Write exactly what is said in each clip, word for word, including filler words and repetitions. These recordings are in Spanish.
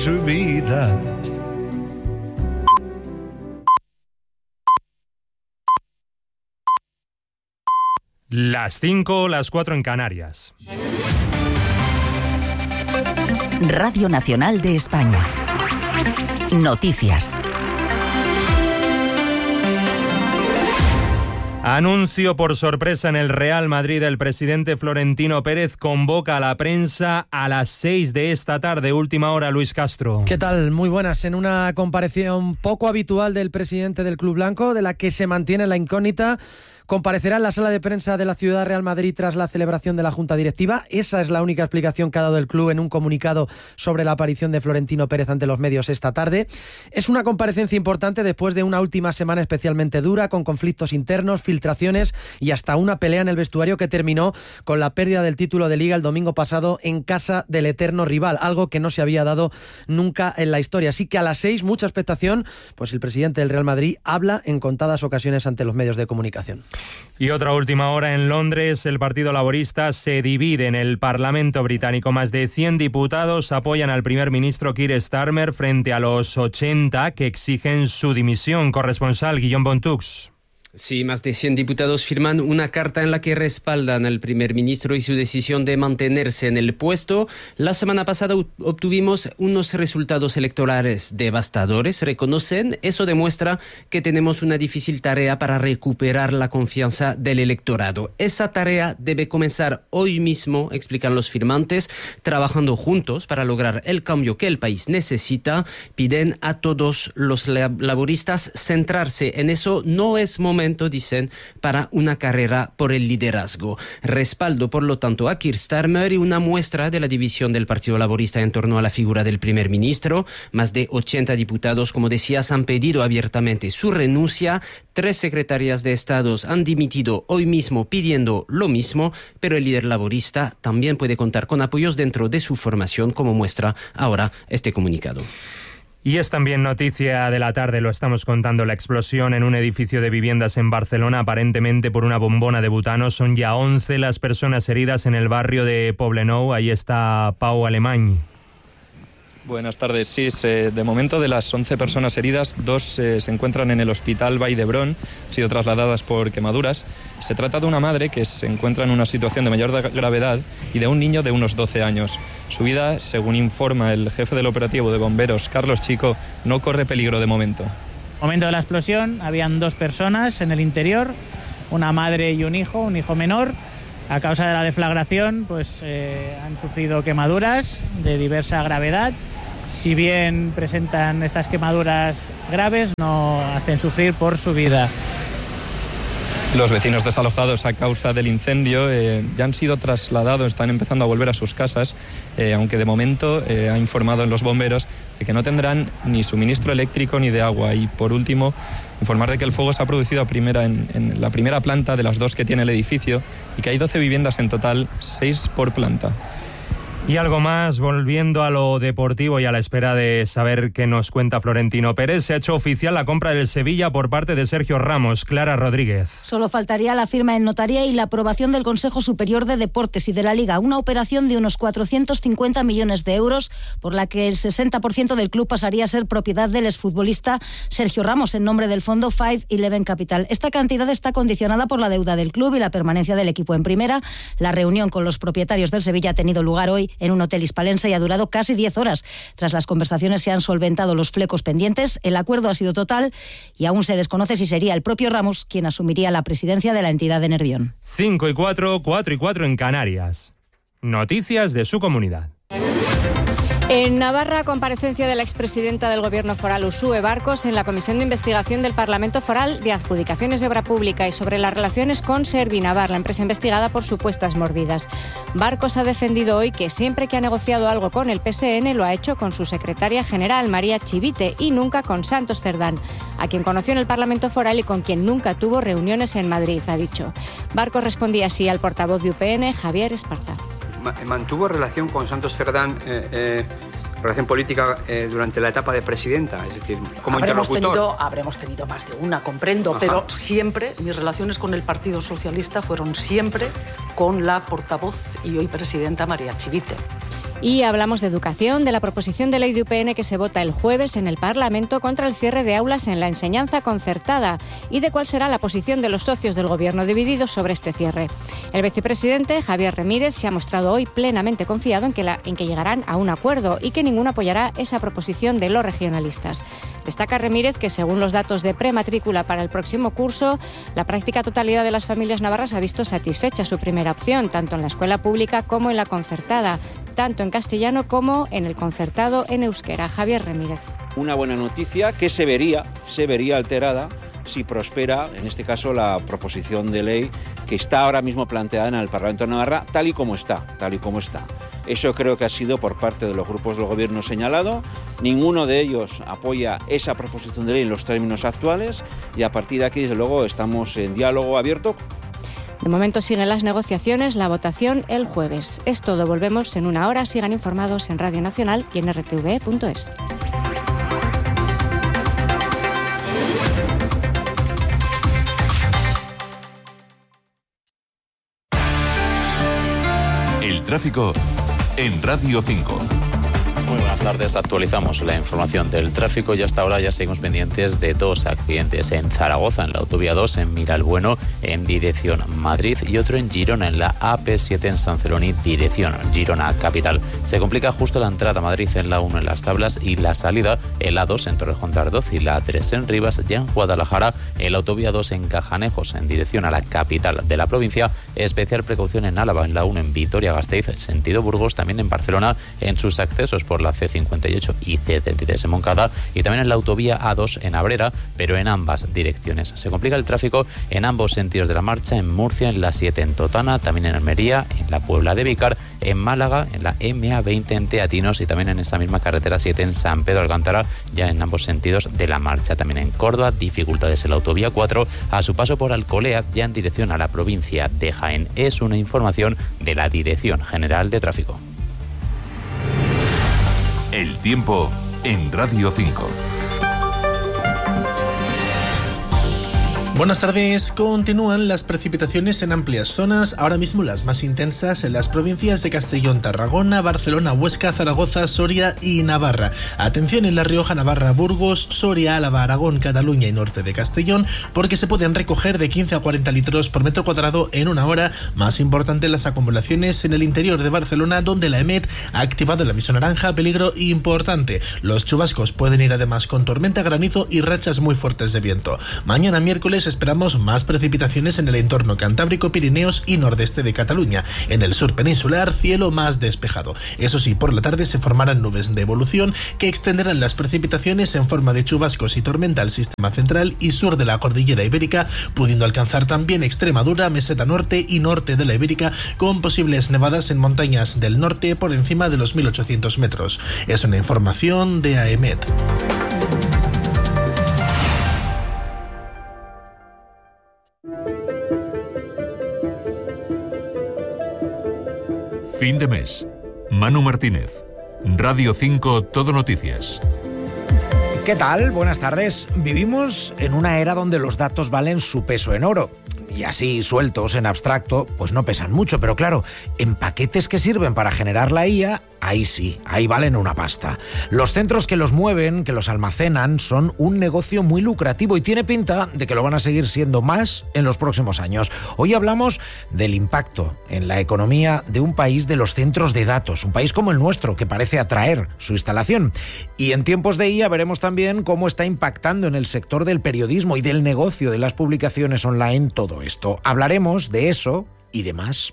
subidas. Las cinco, las cuatro en Canarias. Radio Nacional de España. Noticias. Anuncio por sorpresa en el Real Madrid. El presidente Florentino Pérez convoca a la prensa a las seis de esta tarde. Última hora, Luis Castro. ¿Qué tal? Muy buenas. En una comparación poco habitual del presidente del Club Blanco, de la que se mantiene la incógnita, comparecerá en la sala de prensa de la Ciudad Real Madrid tras la celebración de la Junta Directiva. Esa es la única explicación que ha dado el club en un comunicado sobre la aparición de Florentino Pérez ante los medios esta tarde. Es una comparecencia importante después de una última semana especialmente dura, con conflictos internos, filtraciones y hasta una pelea en el vestuario que terminó con la pérdida del título de Liga el domingo pasado en casa del eterno rival, algo que no se había dado nunca en la historia. Así que a las seis, mucha expectación, pues el presidente del Real Madrid habla en contadas ocasiones ante los medios de comunicación. Y otra última hora en Londres. El Partido Laborista se divide en el Parlamento británico. Más de cien diputados apoyan al primer ministro Keir Starmer frente a los ochenta que exigen su dimisión. Corresponsal Guillaume Bontux. Sí, más de cien diputados firman una carta en la que respaldan al primer ministro y su decisión de mantenerse en el puesto. La semana pasada obtuvimos unos resultados electorales devastadores, reconocen. Eso demuestra que tenemos una difícil tarea para recuperar la confianza del electorado. Esa tarea debe comenzar hoy mismo, explican los firmantes, trabajando juntos para lograr el cambio que el país necesita. Piden a todos los laboristas centrarse en eso. No es momento, dicen, para una carrera por el liderazgo. Respaldo, por lo tanto, a Keir Starmer y una muestra de la división del Partido Laborista en torno a la figura del primer ministro. Más de ochenta diputados, como decías, han pedido abiertamente su renuncia. Tres secretarias de Estado han dimitido hoy mismo pidiendo lo mismo, pero el líder laborista también puede contar con apoyos dentro de su formación, como muestra ahora este comunicado. Y es también noticia de la tarde, lo estamos contando, la explosión en un edificio de viviendas en Barcelona, aparentemente por una bombona de butano. Son ya once las personas heridas en el barrio de Poblenou. Ahí está Pau Alemany. Buenas tardes. Sí, se, de momento de las once personas heridas, dos eh, se encuentran en el hospital Vall d'Hebron, han sido trasladadas por quemaduras. Se trata de una madre que se encuentra en una situación de mayor gravedad y de un niño de unos doce años. Su vida, según informa el jefe del operativo de bomberos, Carlos Chico, no corre peligro de momento. Momento de la explosión, habían dos personas en el interior, una madre y un hijo, un hijo menor. A causa de la deflagración, pues eh, han sufrido quemaduras de diversa gravedad. Si bien presentan estas quemaduras graves, no hacen sufrir por su vida. Los vecinos desalojados a causa del incendio eh, ya han sido trasladados, están empezando a volver a sus casas, eh, aunque de momento eh, ha informado en los bomberos de que no tendrán ni suministro eléctrico ni de agua. Y por último, informar de que el fuego se ha producido a primera en, en la primera planta de las dos que tiene el edificio y que hay doce viviendas en total, seis por planta. Y algo más, volviendo a lo deportivo y a la espera de saber qué nos cuenta Florentino Pérez, se ha hecho oficial la compra del Sevilla por parte de Sergio Ramos. Clara Rodríguez. Solo faltaría la firma en notaría y la aprobación del Consejo Superior de Deportes y de la Liga. Una operación de unos cuatrocientos cincuenta millones de euros, por la que el sesenta por ciento del club pasaría a ser propiedad del exfutbolista Sergio Ramos, en nombre del fondo Five Eleven Capital. Esta cantidad está condicionada por la deuda del club y la permanencia del equipo en primera. La reunión con los propietarios del Sevilla ha tenido lugar hoy en un hotel hispalense y ha durado casi diez horas. Tras las conversaciones se han solventado los flecos pendientes, el acuerdo ha sido total y aún se desconoce si sería el propio Ramos quien asumiría la presidencia de la entidad de Nervión. cinco y cuatro, cuatro y cuatro en Canarias. Noticias de su comunidad. En Navarra, comparecencia de la expresidenta del Gobierno foral, Uxue Barcos, en la Comisión de Investigación del Parlamento Foral de Adjudicaciones de Obra Pública y sobre las relaciones con Servinavar, la empresa investigada por supuestas mordidas. Barcos ha defendido hoy que siempre que ha negociado algo con el P S N lo ha hecho con su secretaria general, María Chivite, y nunca con Santos Cerdán, a quien conoció en el Parlamento Foral y con quien nunca tuvo reuniones en Madrid, ha dicho. Barcos respondía así al portavoz de U P N, Javier Esparza. ¿Mantuvo relación con Santos Cerdán, eh, eh, relación política eh, durante la etapa de presidenta? Es decir, como habremos interlocutor. Tenido, habremos tenido más de una, comprendo, Ajá. pero siempre mis relaciones con el Partido Socialista fueron siempre con la portavoz y hoy presidenta María Chivite. Y hablamos de educación, de la proposición de ley de U P N que se vota el jueves en el Parlamento contra el cierre de aulas en la enseñanza concertada y de cuál será la posición de los socios del Gobierno divididos sobre este cierre. El vicepresidente, Javier Ramírez, se ha mostrado hoy plenamente confiado en que, la, en que llegarán a un acuerdo y que ninguno apoyará esa proposición de los regionalistas. Destaca Ramírez que, según los datos de prematrícula para el próximo curso, la práctica totalidad de las familias navarras ha visto satisfecha su primera opción, tanto en la escuela pública como en la concertada, tanto en castellano como en el concertado en euskera. Javier Ramírez. Una buena noticia que se vería, se vería alterada si prospera, en este caso, la proposición de ley que está ahora mismo planteada en el Parlamento de Navarra, tal y como está, tal y como está. Eso creo que ha sido por parte de los grupos del Gobierno señalado. Ninguno de ellos apoya esa proposición de ley en los términos actuales y a partir de aquí, desde luego, estamos en diálogo abierto. De momento siguen las negociaciones, la votación el jueves. Es todo, volvemos en una hora. Sigan informados en Radio Nacional y en R T V punto es. El tráfico en Radio cinco. Muy buenas tardes, actualizamos la información del tráfico y hasta ahora ya seguimos pendientes de dos accidentes en Zaragoza, en la autovía dos, en Miralbueno, en dirección Madrid, y otro en Girona, en la A P siete en San Celoni, dirección Girona capital. Se complica justo la entrada a Madrid en la uno en Las Tablas y la salida en la dos en Torrejón de Ardoz y la tres en Rivas, ya en Guadalajara, en la autovía dos en Cajanejos, en dirección a la capital de la provincia. Especial precaución en Álava, en la uno en Vitoria-Gasteiz, sentido Burgos, también en Barcelona, en sus accesos por la C cincuenta y ocho y C treinta y tres en Moncada, y también en la autovía A dos en Abrera, pero en ambas direcciones. Se complica el tráfico en ambos sentidos de la marcha, en Murcia, en la siete en Totana, también en Almería, en la Puebla de Vícar, en Málaga, en la M A veinte en Teatinos y también en esa misma carretera siete en San Pedro Alcántara, ya en ambos sentidos de la marcha. También en Córdoba, dificultades en la autovía cuatro, a su paso por Alcolea, ya en dirección a la provincia de Jaén. Es una información de la Dirección General de Tráfico. El tiempo en Radio cinco. Buenas tardes. Continúan las precipitaciones en amplias zonas, ahora mismo las más intensas en las provincias de Castellón, Tarragona, Barcelona, Huesca, Zaragoza, Soria y Navarra. Atención en La Rioja, Navarra, Burgos, Soria, Álava, Aragón, Cataluña y norte de Castellón, porque se pueden recoger de quince a cuarenta litros por metro cuadrado en una hora. Más importante las acumulaciones en el interior de Barcelona, donde la EMET ha activado el aviso naranja, peligro importante. Los chubascos pueden ir además con tormenta, granizo y rachas muy fuertes de viento. Mañana miércoles esperamos más precipitaciones en el entorno cantábrico, Pirineos y nordeste de Cataluña. En el sur peninsular, cielo más despejado. Eso sí, por la tarde se formarán nubes de evolución que extenderán las precipitaciones en forma de chubascos y tormenta al sistema central y sur de la cordillera ibérica, pudiendo alcanzar también Extremadura, meseta norte y norte de la Ibérica, con posibles nevadas en montañas del norte por encima de los mil ochocientos metros. Es una información de AEMET. Fin de mes. Manu Martínez. Radio cinco Todo Noticias. ¿Qué tal? Buenas tardes. Vivimos en una era donde los datos valen su peso en oro. Y así, sueltos, en abstracto, pues no pesan mucho. Pero claro, en paquetes que sirven para generar la I A, ahí sí, ahí valen una pasta. Los centros que los mueven, que los almacenan, son un negocio muy lucrativo y tiene pinta de que lo van a seguir siendo más en los próximos años. Hoy hablamos del impacto en la economía de un país de los centros de datos, un país como el nuestro, que parece atraer su instalación. Y en tiempos de I A veremos también cómo está impactando en el sector del periodismo y del negocio de las publicaciones online todo esto. Hablaremos de eso y de más.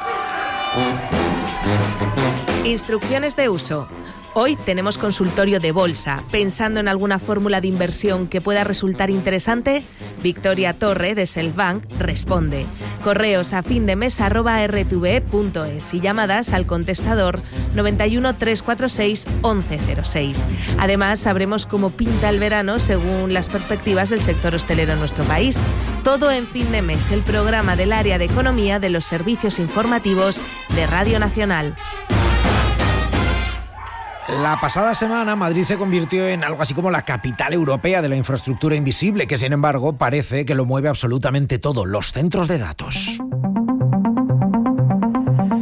Instrucciones de uso. Hoy tenemos consultorio de bolsa. ¿Pensando en alguna fórmula de inversión que pueda resultar interesante? Victoria Torre, de Selbank, responde. Correos a findemes arroba r t v punto es y llamadas al contestador noventa y uno, trescientos cuarenta y seis, once cero seis. Además, sabremos cómo pinta el verano según las perspectivas del sector hostelero en nuestro país. Todo en Fin de Mes, el programa del área de economía de los servicios informativos de Radio Nacional. La pasada semana Madrid se convirtió en algo así como la capital europea de la infraestructura invisible, que sin embargo parece que lo mueve absolutamente todo, los centros de datos. Más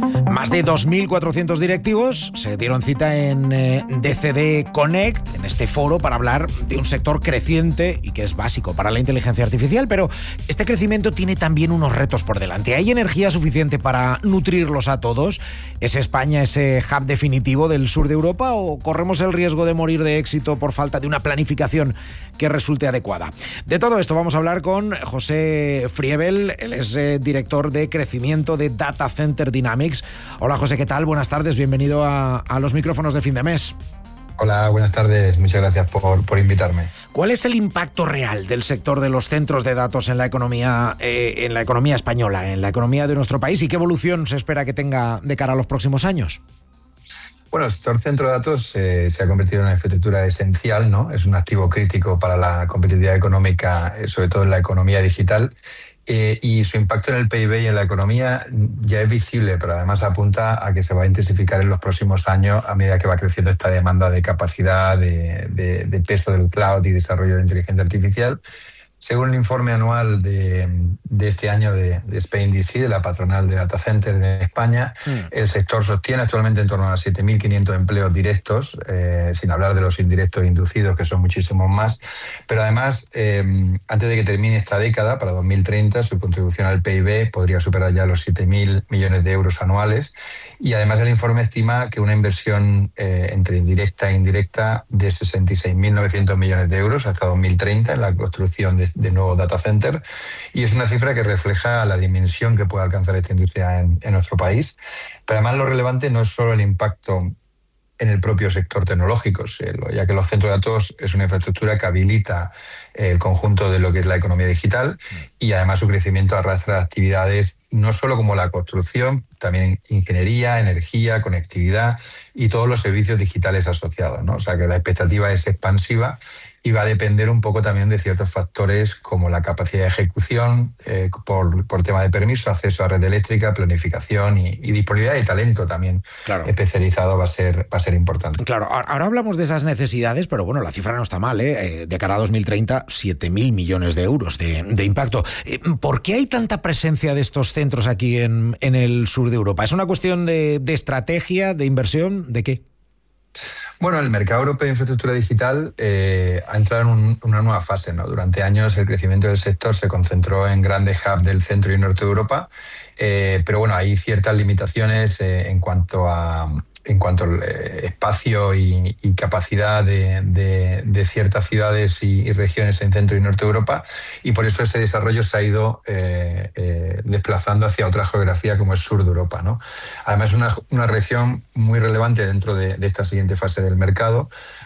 de dos mil cuatrocientos directivos se dieron cita en eh, D C D Connect, en este foro, para hablar de un sector creciente y que es básico para la inteligencia artificial, pero este crecimiento tiene también unos retos por delante. ¿Hay energía suficiente para nutrirlos a todos? ¿Es España ese hub definitivo del sur de Europa o corremos el riesgo de morir de éxito por falta de una planificación que resulte adecuada? De todo esto vamos a hablar con José Friebel, él es eh, director de crecimiento de Data Center Dynamics. Hola José, ¿qué tal? Buenas tardes, bienvenido a, a los micrófonos de fin de mes. Hola, buenas tardes, muchas gracias por, por invitarme. ¿Cuál es el impacto real del sector de los centros de datos en la economía, eh, en la economía española, en la economía de nuestro país, y qué evolución se espera que tenga de cara a los próximos años? Bueno, el sector centro de datos eh, se ha convertido en una infraestructura esencial, ¿no? Es un activo crítico para la competitividad económica, eh, sobre todo en la economía digital. Eh, y su impacto en el P I B y en la economía ya es visible, pero además apunta a que se va a intensificar en los próximos años a medida que va creciendo esta demanda de capacidad, de, de, de peso del cloud y desarrollo de la inteligencia artificial. Según el informe anual de, de este año de, de Spain D C, de la patronal de Data Center en España, mm. el sector sostiene actualmente en torno a siete mil quinientos empleos directos, eh, sin hablar de los indirectos inducidos, que son muchísimos más. Pero además, eh, antes de que termine esta década, para dos mil treinta, su contribución al P I B podría superar ya los siete mil millones de euros anuales. Y además el informe estima que una inversión eh, entre indirecta e indirecta de sesenta y seis mil novecientos millones de euros hasta dos mil treinta en la construcción de de nuevos data center, y es una cifra que refleja la dimensión que puede alcanzar esta industria en, en nuestro país. Pero además lo relevante no es solo el impacto en el propio sector tecnológico, ya que los centros de datos es una infraestructura que habilita el conjunto de lo que es la economía digital, y además su crecimiento arrastra actividades no solo como la construcción, también ingeniería, energía, conectividad y todos los servicios digitales asociados, ¿no? O sea que la expectativa es expansiva y va a depender un poco también de ciertos factores como la capacidad de ejecución, eh, por, por tema de permiso, acceso a red eléctrica, planificación y, y disponibilidad de talento también, claro, especializado va a ser, va a ser importante. Claro, ahora hablamos de esas necesidades, pero bueno, la cifra no está mal, ¿eh? De cara a dos mil treinta, siete mil millones de euros de, de impacto. ¿Por qué hay tanta presencia de estos centros aquí en, en el sur de Europa? ¿Es una cuestión de, de estrategia, de inversión, de qué? Bueno, el mercado europeo de infraestructura digital eh, ha entrado en un, una nueva fase, ¿no? Durante años el crecimiento del sector se concentró en grandes hubs del centro y norte de Europa, eh, pero bueno, hay ciertas limitaciones eh, en cuanto a en cuanto al eh, espacio y, y capacidad de, de, de ciertas ciudades y, y regiones en centro y norte de Europa, y por eso ese desarrollo se ha ido eh, eh, desplazando hacia otra geografía como es sur de Europa, ¿no? Además es una, una región muy relevante dentro de, de esta siguiente fase del mercado,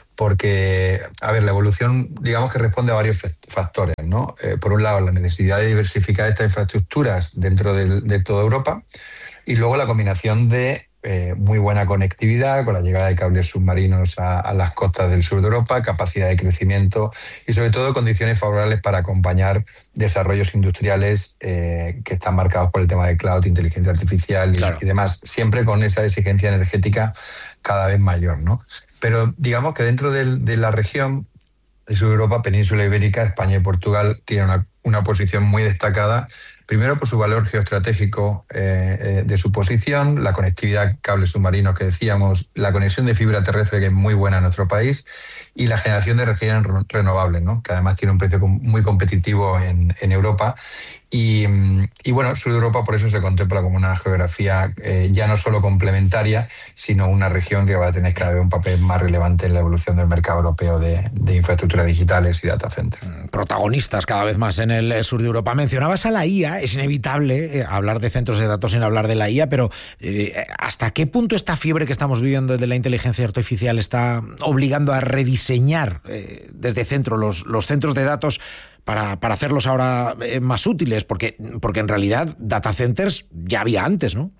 porque, a ver, la evolución, digamos que responde a varios factores, ¿no? Eh, por un lado, la necesidad de diversificar estas infraestructuras dentro de, de toda Europa, y luego la combinación de Eh, muy buena conectividad con la llegada de cables submarinos a, a las costas del sur de Europa, capacidad de crecimiento y sobre todo condiciones favorables para acompañar desarrollos industriales eh, que están marcados por el tema de cloud, inteligencia artificial y, claro, y demás, siempre con esa exigencia energética cada vez mayor, ¿no? Pero digamos que dentro de, de la región de sur de Europa, península ibérica, España y Portugal tienen una, una posición muy destacada. Primero por su valor geoestratégico eh, eh, de su posición, la conectividad, cables submarinos que decíamos, la conexión de fibra terrestre que es muy buena en nuestro país y la generación de energías renovables, ¿no? Que además tiene un precio muy competitivo en, en Europa. Y, y bueno, sur de Europa por eso se contempla como una geografía eh, ya no solo complementaria, sino una región que va a tener cada vez un papel más relevante en la evolución del mercado europeo de, de infraestructuras digitales y data centers. Protagonistas cada vez más en el sur de Europa. Mencionabas a la I A, es inevitable eh, hablar de centros de datos sin hablar de la I A, pero eh, ¿hasta qué punto esta fiebre que estamos viviendo de la inteligencia artificial está obligando a rediseñar eh, desde centro los, los centros de datos para, para hacerlos ahora eh, más útiles? Porque, porque en realidad data centers ya había antes, ¿no?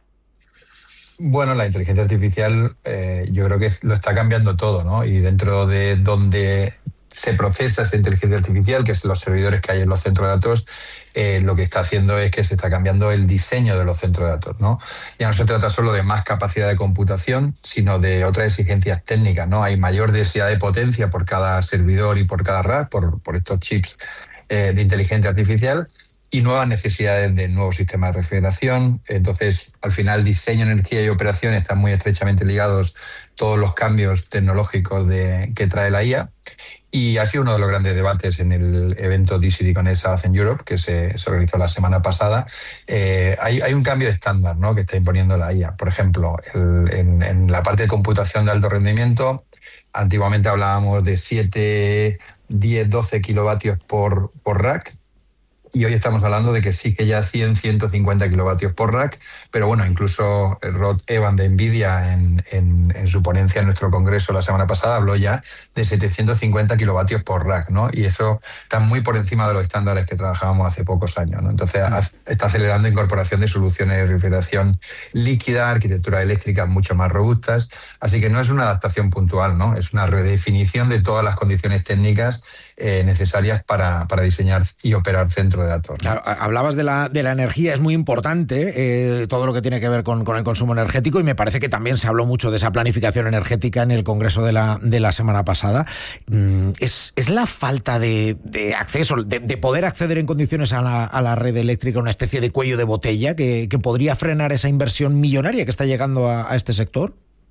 Bueno, la inteligencia artificial eh, yo creo que lo está cambiando todo, ¿no? Y dentro de donde se procesa esa inteligencia artificial, que son los servidores que hay en los centros de datos, eh, lo que está haciendo es que se está cambiando el diseño de los centros de datos, ¿no? Ya no se trata solo de más capacidad de computación, sino de otras exigencias técnicas, ¿no? Hay mayor densidad de potencia por cada servidor y por cada rack, por, por estos chips eh, de inteligencia artificial, y nuevas necesidades de nuevos sistemas de refrigeración. Entonces, al final, diseño, energía y operación están muy estrechamente ligados todos los cambios tecnológicos de, que trae la I A. Y ha sido uno de los grandes debates en el evento D-City con South en Europe, que se, se organizó la semana pasada. Eh, hay, hay un cambio de estándar, ¿no?, que está imponiendo la I A. Por ejemplo, el, en, en la parte de computación de alto rendimiento, antiguamente hablábamos de siete, diez, doce kilovatios por, por rack. Y hoy estamos hablando de que sí que ya cien, ciento cincuenta kilovatios por rack, pero bueno, incluso Rod Evan de NVIDIA en, en, en su ponencia en nuestro congreso la semana pasada habló ya de setecientos cincuenta kilovatios por rack, ¿no? Y eso está muy por encima de los estándares que trabajábamos hace pocos años, ¿no? Entonces está acelerando incorporación de soluciones de refrigeración líquida, arquitecturas eléctricas mucho más robustas, así que no es una adaptación puntual, ¿no? Es una redefinición de todas las condiciones técnicas eh, necesarias para, para diseñar y operar centros de datos, ¿no? Claro, hablabas de la, de la energía, es muy importante eh, todo lo que tiene que ver con, con el consumo energético, y me parece que también se habló mucho de esa planificación energética en el Congreso de la, de la semana pasada. ¿Es, es la falta de, de acceso, de, de poder acceder en condiciones a la, a la red eléctrica una especie de cuello de botella que, que podría frenar esa inversión millonaria que está llegando a, a este sector?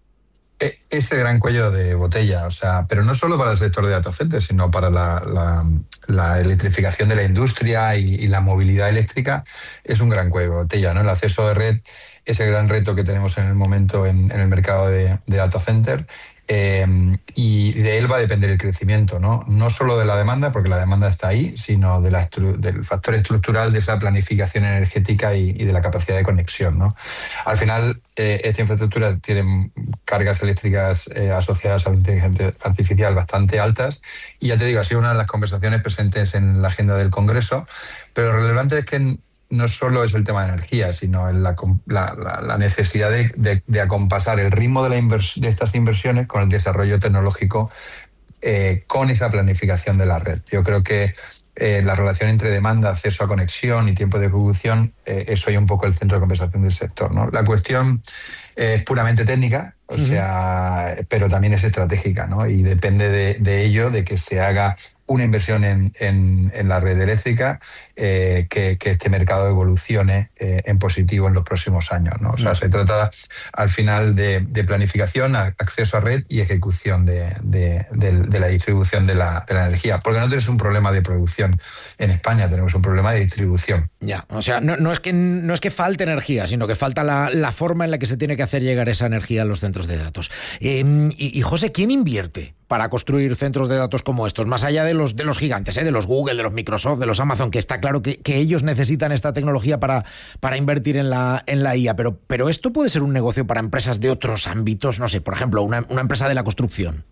Ese gran cuello de botella, o sea, pero no solo para el sector de data centers, sino para la, la, la electrificación de la industria y, y la movilidad eléctrica, es un gran cuello de botella, ¿no? El acceso de red es el gran reto que tenemos en el momento en, en el mercado de, de data center. Eh, y de él va a depender el crecimiento, ¿no? No solo de la demanda, porque la demanda está ahí, sino de la del factor estructural de esa planificación energética y, y de la capacidad de conexión, ¿no? Al final, eh, esta infraestructura tiene cargas eléctricas eh, asociadas a la inteligencia artificial bastante altas, y ya te digo, ha sido una de las conversaciones presentes en la agenda del Congreso, pero lo relevante es que no solo es el tema de energía, sino la, la, la necesidad de, de, de acompasar el ritmo de, la invers, de estas inversiones con el desarrollo tecnológico, eh, con esa planificación de la red. Yo creo que eh, la relación entre demanda, acceso a conexión y tiempo de ejecución, eh, eso es un poco el centro de conversación del sector, ¿no? La cuestión eh, es puramente técnica, o uh-huh. sea, pero también es estratégica, ¿no? Y depende de, de ello, de que se haga una inversión en, en, en la red eléctrica, eh, que, que este mercado evolucione eh, en positivo en los próximos años, ¿no? O sea, se trata al final de, de planificación, acceso a red y ejecución de, de, de, de la distribución de la, de la energía. Porque no tenemos un problema de producción en España, tenemos un problema de distribución. Ya, o sea, no, no, es, que, no es que falte energía, sino que falta la, la forma en la que se tiene que hacer llegar esa energía a los centros de datos. Eh, y, y José, ¿quién invierte para construir centros de datos como estos? Más allá de los, de los gigantes, ¿eh? de los Google, de los Microsoft, de los Amazon, que está claro que, que ellos necesitan esta tecnología para, para invertir en la, en la I A, pero, pero esto puede ser un negocio para empresas de otros ámbitos, no sé, por ejemplo, una, una empresa de la construcción.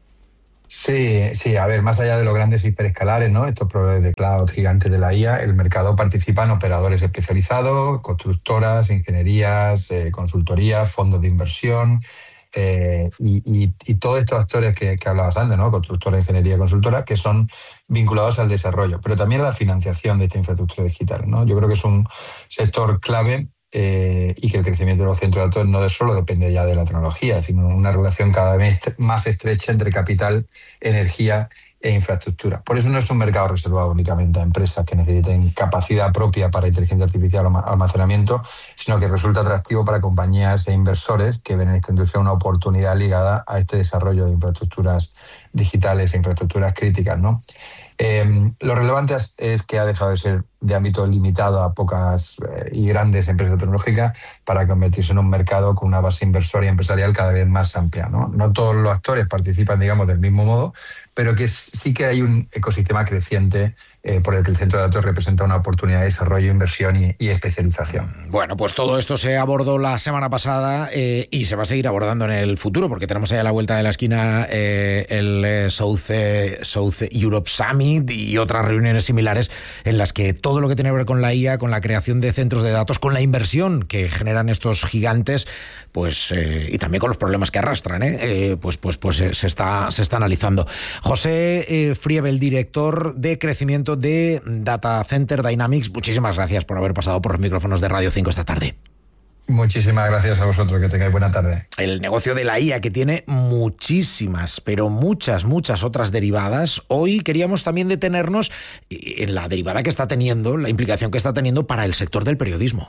Sí, sí, a ver, más allá de los grandes hiperescalares, ¿no? Estos proveedores de cloud gigantes de la I A, el mercado participan operadores especializados, constructoras, ingenierías, eh, consultorías, fondos de inversión. Eh, y, y, y todos estos actores que, que hablabas antes, ¿no? Constructora, ingeniería, consultora, que son vinculados al desarrollo, pero también a la financiación de esta infraestructura digital, ¿no? Yo creo que es un sector clave eh, y que el crecimiento de los centros de datos no solo depende ya de la tecnología, sino una relación cada vez más estrecha entre capital, energía e infraestructura. Por eso no es un mercado reservado únicamente a empresas que necesiten capacidad propia para inteligencia artificial o almacenamiento, sino que resulta atractivo para compañías e inversores que ven en esta industria una oportunidad ligada a este desarrollo de infraestructuras digitales e infraestructuras críticas, ¿no? Eh, lo relevante es, es que ha dejado de ser de ámbito limitado a pocas eh, y grandes empresas tecnológicas para convertirse en un mercado con una base inversora y empresarial cada vez más amplia, ¿no? No todos los actores participan, digamos, del mismo modo, pero que sí que hay un ecosistema creciente eh, por el que el centro de datos representa una oportunidad de desarrollo, inversión y, y especialización. Bueno, pues todo esto se abordó la semana pasada eh, y se va a seguir abordando en el futuro, porque tenemos ahí a la vuelta de la esquina eh, el eh, South, eh, South Europe Summit y otras reuniones similares en las que todo lo que tiene que ver con la I A, con la creación de centros de datos, con la inversión que generan estos gigantes, pues eh, y también con los problemas que arrastran, ¿eh? Eh, pues pues pues eh, se está se está analizando. José eh, Friebel, director de crecimiento de Data Center Dynamics, muchísimas gracias por haber pasado por los micrófonos de Radio cinco esta tarde. Muchísimas gracias a vosotros, que tengáis buena tarde. El negocio de la I A, que tiene muchísimas, pero muchas, muchas otras derivadas. Hoy queríamos también detenernos en la derivada que está teniendo, la implicación que está teniendo para el sector del periodismo.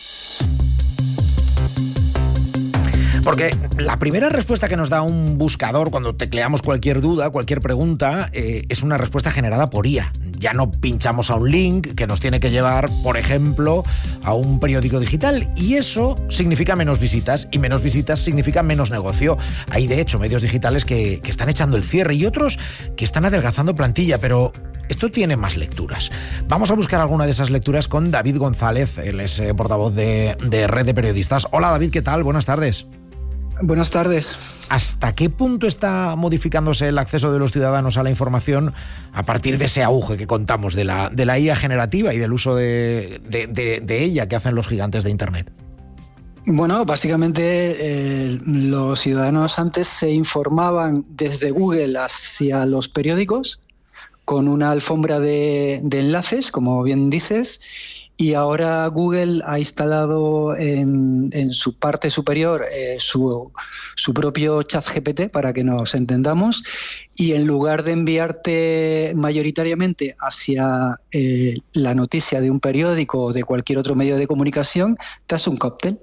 Porque la primera respuesta que nos da un buscador cuando tecleamos cualquier duda, cualquier pregunta, eh, es una respuesta generada por I A. Ya no pinchamos a un link que nos tiene que llevar, por ejemplo, a un periódico digital. Y eso significa menos visitas, y menos visitas significa menos negocio. Hay, de hecho, medios digitales que, que están echando el cierre y otros que están adelgazando plantilla, pero esto tiene más lecturas. Vamos a buscar alguna de esas lecturas con David González, él es eh, portavoz de, de Red de Periodistas. Hola, David, ¿qué tal? Buenas tardes. Buenas tardes. ¿Hasta qué punto está modificándose el acceso de los ciudadanos a la información a partir de ese auge que contamos de la, de la I A generativa y del uso de, de, de, de ella que hacen los gigantes de Internet? Bueno, básicamente eh, los ciudadanos antes se informaban desde Google hacia los periódicos con una alfombra de, de enlaces, como bien dices. Y ahora Google ha instalado en, en su parte superior eh, su, su propio chat G P T, para que nos entendamos, y en lugar de enviarte mayoritariamente hacia eh, la noticia de un periódico o de cualquier otro medio de comunicación, te hace un cóctel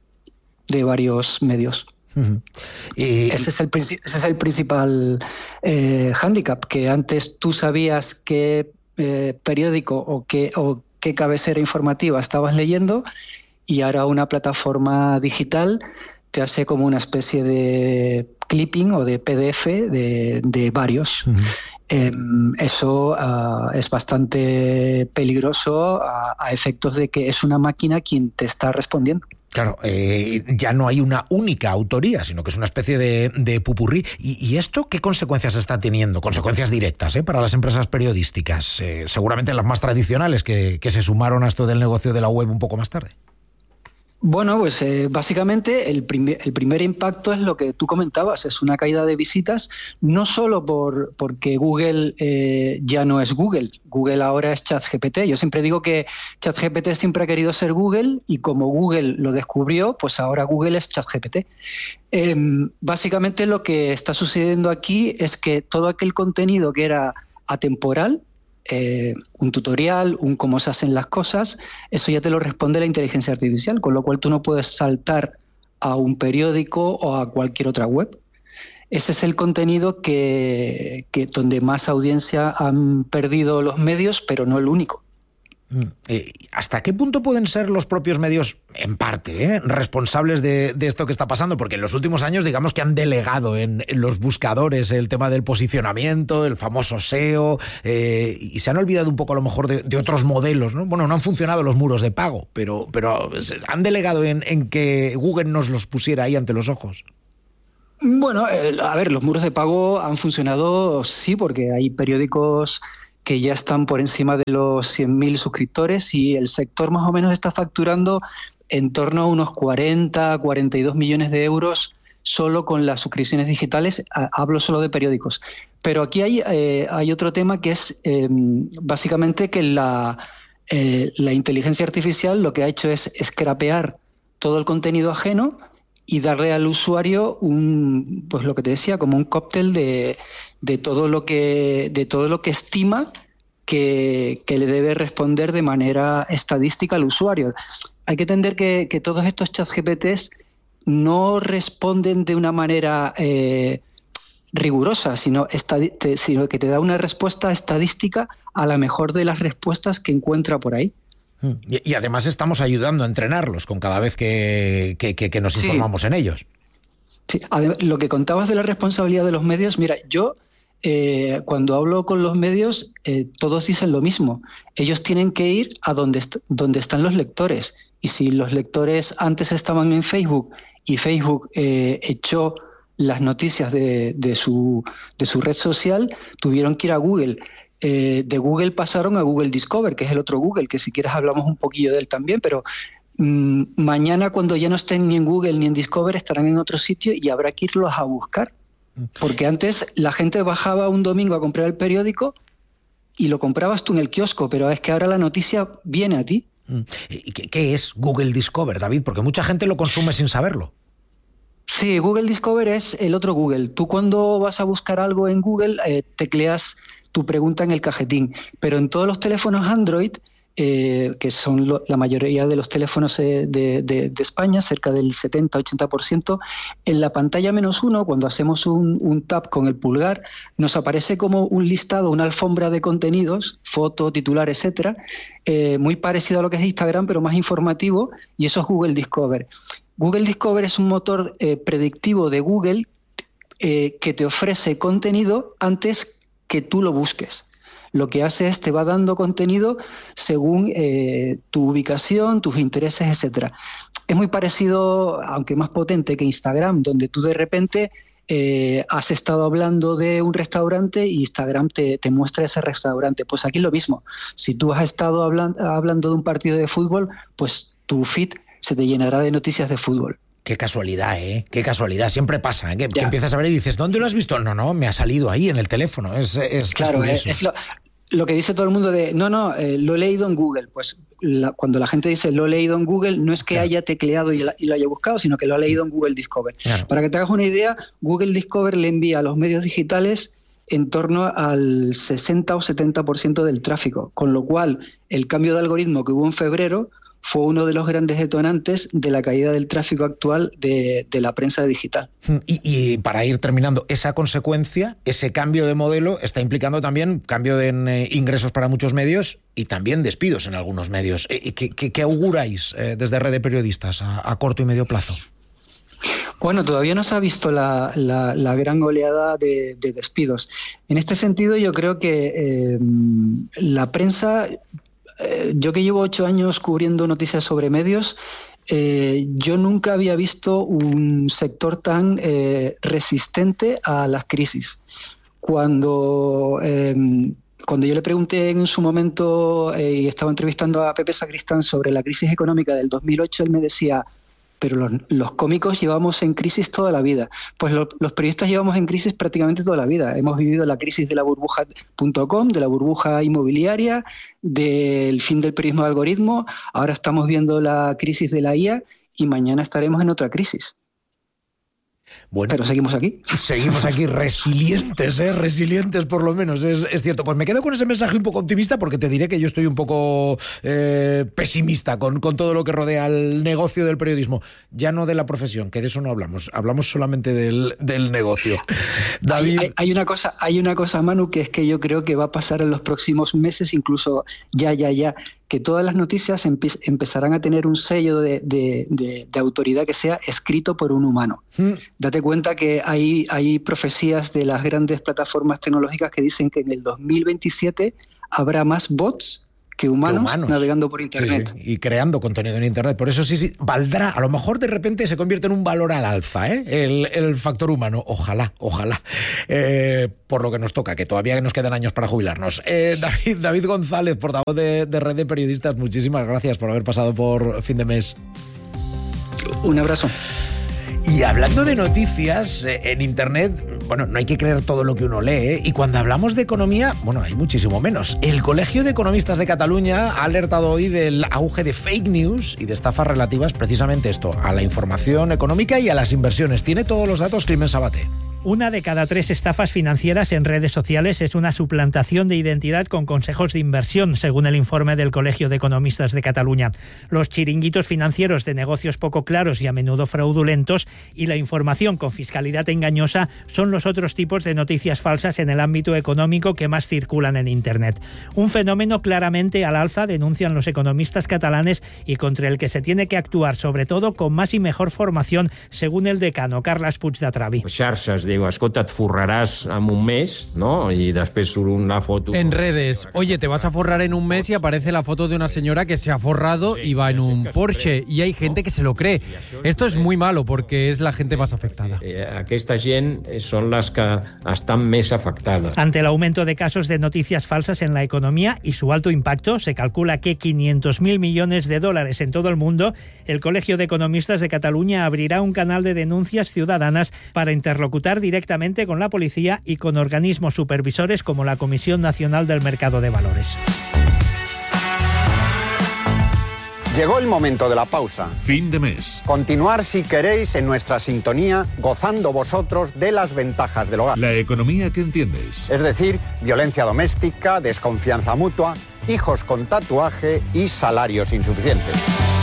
de varios medios. Uh-huh. Y... Ese es el, ese es el principal eh, hándicap, que antes tú sabías qué eh, periódico o qué... O qué cabecera informativa estabas leyendo, y ahora una plataforma digital te hace como una especie de clipping o de P D F de, de varios. Uh-huh. Eh, eso uh, es bastante peligroso a, a efectos de que es una máquina quien te está respondiendo. Claro, eh, ya no hay una única autoría, sino que es una especie de, de pupurrí. ¿Y, ¿Y esto qué consecuencias está teniendo? Consecuencias directas, ¿eh? Para las empresas periodísticas, eh, seguramente las más tradicionales que, que se sumaron a esto del negocio de la web un poco más tarde. Bueno, pues eh, básicamente el primer, el primer impacto es lo que tú comentabas, es una caída de visitas, no solo por porque Google eh, ya no es Google, Google ahora es ChatGPT. Yo siempre digo que ChatGPT siempre ha querido ser Google, y como Google lo descubrió, pues ahora Google es ChatGPT. Eh, básicamente lo que está sucediendo aquí es que todo aquel contenido que era atemporal, Eh, un tutorial, un cómo se hacen las cosas, eso ya te lo responde la inteligencia artificial, con lo cual tú no puedes saltar a un periódico o a cualquier otra web. Ese es el contenido que, que donde más audiencia han perdido los medios, pero no el único. Eh, ¿Hasta qué punto pueden ser los propios medios, en parte, eh, responsables de, de esto que está pasando? Porque en los últimos años, digamos que han delegado en, en los buscadores el tema del posicionamiento, el famoso S E O, eh, y se han olvidado un poco a lo mejor de, de otros modelos, ¿no? Bueno, no han funcionado los muros de pago, pero, pero han delegado en, en que Google nos los pusiera ahí ante los ojos. Bueno, eh, a ver, los muros de pago han funcionado, sí, porque hay periódicos que ya están por encima de los cien mil suscriptores, y el sector más o menos está facturando en torno a unos cuarenta, cuarenta y dos millones de euros solo con las suscripciones digitales. Hablo solo de periódicos. Pero aquí hay, eh, hay otro tema, que es eh, básicamente que la, eh, la inteligencia artificial lo que ha hecho es scrapear todo el contenido ajeno y darle al usuario un, pues lo que te decía, como un cóctel de, de todo lo que de todo lo que estima que, que le debe responder de manera estadística al usuario. Hay que entender que, que todos estos chats G P Ts no responden de una manera eh, rigurosa, sino, estadi- te, sino que te da una respuesta estadística a la mejor de las respuestas que encuentra por ahí. Y, y además estamos ayudando a entrenarlos con cada vez que, que, que, que nos Sí. informamos en ellos. Sí, adem- lo que contabas de la responsabilidad de los medios, mira, yo eh, cuando hablo con los medios, eh, todos dicen lo mismo. Ellos tienen que ir a donde, est- donde están los lectores. Y si los lectores antes estaban en Facebook y Facebook eh, echó las noticias de, de, su, de su red social, tuvieron que ir a Google. Eh, de Google pasaron a Google Discover, que es el otro Google, que si quieres hablamos un poquillo de él también, pero mmm, mañana cuando ya no estén ni en Google ni en Discover estarán en otro sitio y habrá que irlos a buscar. Porque antes la gente bajaba un domingo a comprar el periódico y lo comprabas tú en el kiosco, pero es que ahora la noticia viene a ti. ¿Qué, qué es Google Discover, David? Porque mucha gente lo consume sin saberlo. Sí, Google Discover es el otro Google. Tú cuando vas a buscar algo en Google, eh, tecleas tu pregunta en el cajetín, pero en todos los teléfonos Android, eh, que son lo, la mayoría de los teléfonos eh, de, de, de España, cerca del setenta a ochenta por ciento, en la pantalla menos uno, cuando hacemos un, un tap con el pulgar, nos aparece como un listado, una alfombra de contenidos, foto, titular, etcétera, eh, muy parecido a lo que es Instagram, pero más informativo, y eso es Google Discover. Google Discover es un motor eh, predictivo de Google eh, que te ofrece contenido antes que tú lo busques. Lo que hace es te va dando contenido según eh, tu ubicación, tus intereses, etcétera. Es muy parecido, aunque más potente que Instagram, donde tú de repente eh, has estado hablando de un restaurante y Instagram te, te muestra ese restaurante. Pues aquí es lo mismo. Si tú has estado hablan, hablando de un partido de fútbol, pues tu feed se te llenará de noticias de fútbol. Qué casualidad, ¿eh? Qué casualidad. Siempre pasa, ¿eh? Que, que empiezas a ver y dices, ¿dónde lo has visto? No, no, me ha salido ahí en el teléfono. Es, es, claro, es, es lo, lo que dice todo el mundo de, no, no, eh, lo he leído en Google. Pues la, cuando la gente dice lo he leído en Google, no es que claro. haya tecleado y, la, y lo haya buscado, sino que lo ha leído en Google Discover. Claro. Para que te hagas una idea, Google Discover le envía a los medios digitales en torno al sesenta o setenta por ciento del tráfico, con lo cual el cambio de algoritmo que hubo en febrero fue uno de los grandes detonantes de la caída del tráfico actual de, de la prensa digital. Y, y para ir terminando, esa consecuencia, ese cambio de modelo, está implicando también cambio en eh, ingresos para muchos medios y también despidos en algunos medios. Eh, ¿Qué, qué, qué auguráis eh, desde Red de Periodistas a, a corto y medio plazo? Bueno, todavía no se ha visto la, la, la gran oleada de, de despidos. En este sentido, yo creo que eh, la prensa... Yo que llevo ocho años cubriendo noticias sobre medios, eh, yo nunca había visto un sector tan eh, resistente a las crisis. Cuando, eh, cuando yo le pregunté en su momento eh, y estaba entrevistando a Pepe Sacristán sobre la crisis económica del dos mil ocho, él me decía, pero los, los cómicos llevamos en crisis toda la vida. Pues lo, los periodistas llevamos en crisis prácticamente toda la vida. Hemos vivido la crisis de la burbuja punto com, de la burbuja inmobiliaria, del fin del periodismo de algoritmo, ahora estamos viendo la crisis de la I A y mañana estaremos en otra crisis. Bueno, pero seguimos aquí. Seguimos aquí resilientes, ¿eh? Resilientes por lo menos, es, es cierto. Pues me quedo con ese mensaje un poco optimista porque te diré que yo estoy un poco eh, pesimista con, con todo lo que rodea al negocio del periodismo. Ya no de la profesión, que de eso no hablamos, hablamos solamente del, del negocio. David... Hay, hay, hay, una cosa, hay una cosa, Manu, que es que yo creo que va a pasar en los próximos meses, incluso ya, ya, ya, que todas las noticias empe- empezarán a tener un sello de, de, de, de autoridad que sea escrito por un humano. Mm. Date cuenta que hay, hay profecías de las grandes plataformas tecnológicas que dicen que en el dos mil veintisiete habrá más bots que humanos, que humanos navegando por Internet. Sí, sí. Y creando contenido en Internet. Por eso sí, sí, valdrá, a lo mejor de repente se convierte en un valor al alza, ¿eh? el, el factor humano. Ojalá, ojalá. Eh, por lo que nos toca, que todavía nos quedan años para jubilarnos. Eh, David, David González, portavoz de, de Red de Periodistas, muchísimas gracias por haber pasado por fin de mes. Un abrazo. Y hablando de noticias, eh, en Internet, bueno, no hay que creer todo lo que uno lee, ¿eh? Y cuando hablamos de economía, bueno, hay muchísimo menos. El Colegio de Economistas de Cataluña ha alertado hoy del auge de fake news y de estafas relativas precisamente esto, a la información económica y a las inversiones. Tiene todos los datos Climent Sabaté. Una de cada tres estafas financieras en redes sociales es una suplantación de identidad con consejos de inversión, según el informe del Colegio de Economistas de Cataluña. Los chiringuitos financieros de negocios poco claros y a menudo fraudulentos y la información con fiscalidad engañosa son los otros tipos de noticias falsas en el ámbito económico que más circulan en Internet. Un fenómeno claramente al alza, denuncian los economistas catalanes, y contra el que se tiene que actuar, sobre todo con más y mejor formación, según el decano Carles Puigdetravi. Xarxes, digo, escolta, et forraràs en un mes, ¿no? Y después sube una foto. En redes, oye, te vas a forrar en un mes y aparece la foto de una señora que se ha forrado y va en un Porsche, y hay gente que se lo cree. Esto es muy malo porque es la gente más afectada. Eh, aquesta gent són les que estan més afectades. Ante el aumento de casos de noticias falsas en la economía y su alto impacto, se calcula que quinientos mil millones de dólares en todo el mundo, el Colegio de Economistas de Cataluña abrirá un canal de denuncias ciudadanas para interlocutar directamente con la policía y con organismos supervisores como la Comisión Nacional del Mercado de Valores. Llegó el momento de la pausa. Fin de mes. Continuar si queréis en nuestra sintonía, gozando vosotros de las ventajas del hogar. La economía que entiendes. Es decir, violencia doméstica, desconfianza mutua, hijos con tatuaje y salarios insuficientes.